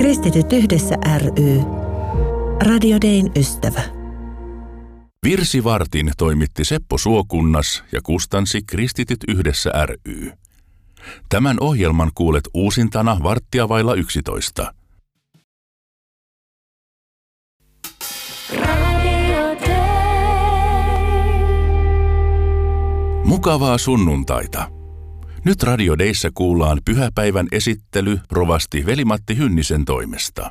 Kristityt yhdessä ry. Radio Dayn ystävä. Virsivartin toimitti Seppo Suokunnas ja kustansi Kristityt yhdessä ry. Tämän ohjelman kuulet uusintana 11:15. Mukavaa sunnuntaita. Nyt Radio Dayssä kuullaan pyhäpäivän esittely rovasti Veli-Matti Hynnisen toimesta.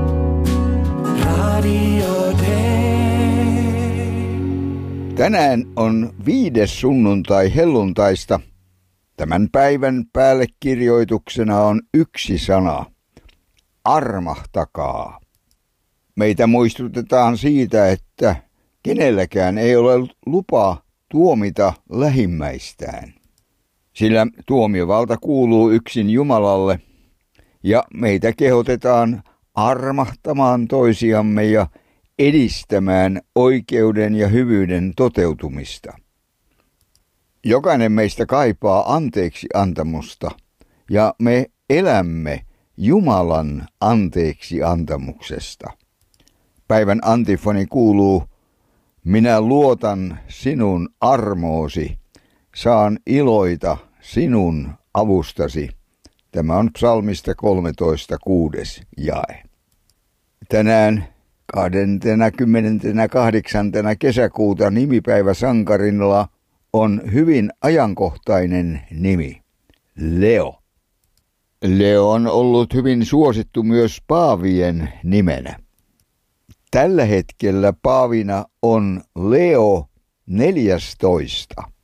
Radio Day. Tänään on 5. sunnuntai helluntaista. Tämän päivän päällekirjoituksena on yksi sana. Armahtakaa. Meitä muistutetaan siitä, että kenelläkään ei ole lupaa tuomita lähimmäistään. Sillä tuomiovalta kuuluu yksin Jumalalle ja meitä kehotetaan armahtamaan toisiamme ja edistämään oikeuden ja hyvyyden toteutumista. Jokainen meistä kaipaa anteeksi antamusta ja me elämme Jumalan anteeksi antamuksesta. Päivän antifoni kuuluu: minä luotan sinun armoosi, saan iloita sinun avustasi. Tämä on psalmista 13:6 jae. Tänään 28. kesäkuuta nimipäivä sankarilla on hyvin ajankohtainen nimi, Leo. Leo on ollut hyvin suosittu myös paavien nimenä. Tällä hetkellä paavina on Leo 14.